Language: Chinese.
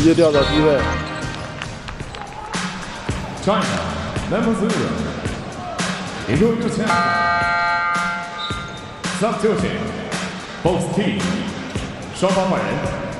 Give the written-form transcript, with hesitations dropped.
接掉到低位。 China number 0，一路六千。Substitution，both team，双方换人。